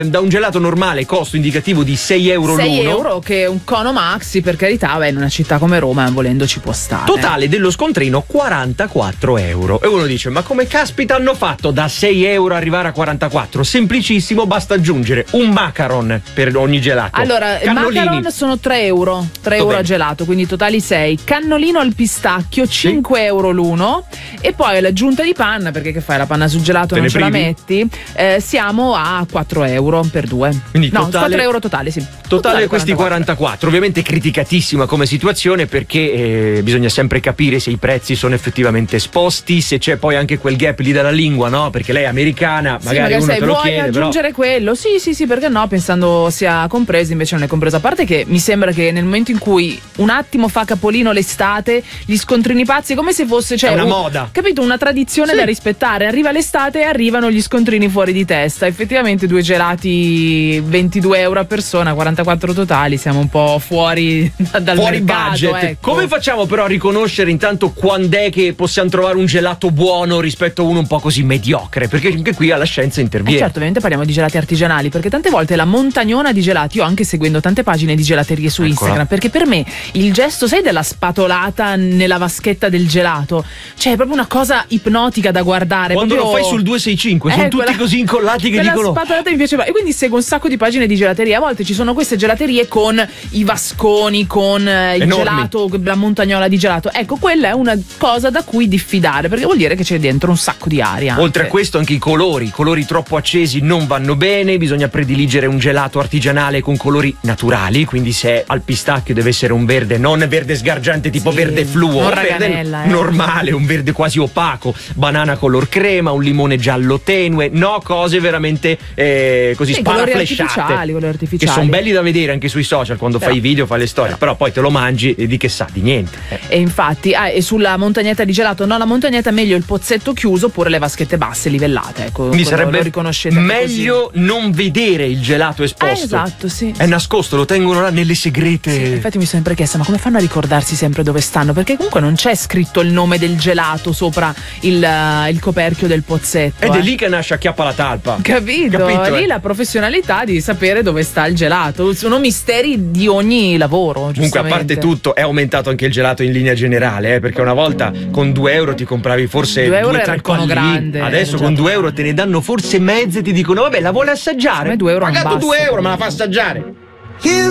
Da un gelato normale, costo indicativo di 6 euro 6 l'uno. euro, che è un cono maxi, per carità, in una città come Roma, volendo ci può stare. Totale dello scontrino 44 euro. E uno dice: ma come caspita hanno fatto da 6 euro arrivare a 44? Semplicissimo, basta aggiungere un macaron per ogni gelato. Allora, Cannolini. macaron sono 3 euro. 3 euro a gelato, quindi totali 6. Cannolino al pistacchio, 5 euro l'uno. E poi l'aggiunta di panna, perché che fai? La panna sul gelato non ce la metti? Siamo a 4 euro per due. Quindi no, totale, 4 euro totale, sì. Totale questi 44. Ovviamente criticatissima come situazione, perché bisogna sempre capire se i prezzi sono effettivamente esposti, se c'è poi anche quel gap lì dalla lingua, no? Perché lei è americana, magari uno sai, te lo vuoi chiede, aggiungere quello? Sì, perché no? Pensando sia compreso, invece non è compreso. A parte che mi sembra che nel momento in cui un attimo fa capolino l'estate, gli scontrini pazzi è come se fosse, cioè, è una moda, capito? Una tradizione da rispettare. Arriva l'estate e arrivano gli scontrini fuori di testa. Effettivamente 2 gelati 22 euro a persona, 44 totali, siamo un po' fuori dal fuori mercato, budget. ecco. Come facciamo però a riconoscere intanto quando è che possiamo trovare un gelato buono rispetto a uno un po' così mediocre? Perché anche qui alla scienza interviene. Certo, ovviamente parliamo di gelati artigianali, perché tante volte la montagnona di gelati, io anche seguendo tante pagine di gelaterie su Instagram, perché per me il gesto, sai, della spatolata nella vaschetta del gelato, cioè è proprio una cosa ipnotica da guardare. Quando proprio... lo fai sul 265 sono tutti così incollati che dicono... La spatolata mi piaceva, e quindi seguo un sacco di pagine di gelaterie. A volte ci sono queste gelaterie con i vasconi, con il gelato, la montagnola di gelato. Ecco, quella è una cosa da cui diffidare, perché vuol dire che c'è dentro un sacco di aria. Oltre a questo anche i colori troppo accesi non vanno bene, bisogna prediligere un gelato artigianale con colori naturali, quindi se è al pistacchio deve essere un verde, non verde sgargiante tipo verde fluo, verde normale, un verde quasi opaco, banana color crema, un limone giallo tenue, no, cose veramente così sparaflesciate, che sono belli da vedere anche sui social quando fai i video, fai le storie, però poi te lo mangi e di che sa, di niente. E infatti, e sulla montagnetta di gelato, no, la montagnetta meglio il pozzetto chiuso oppure le vaschette basse livellate, ecco. Quindi sarebbe meglio così. Non vedere il gelato esposto. Esatto, sì. È nascosto, lo tengono là nelle segrete. Sì, infatti mi sono sempre chiesta, ma come fanno a ricordarsi sempre dove stanno? Perché comunque non c'è scritto il nome del gelato sopra il coperchio del pozzetto. Ed è lì che nasce Acchiappa la talpa. Capito? Lì la professionalità di sapere dove sta il gelato. Sono misteri di ogni lavoro. Comunque, a parte tutto, è aumentato anche il gelato in linea generale, perché una volta con 2 euro ti compravi forse 2 euro 2 era il cono grande. Adesso con 2 euro te ne danno forse mezze e ti dicono vabbè, la vuole assaggiare? 2 euro pagato 2 euro, me la fa assaggiare.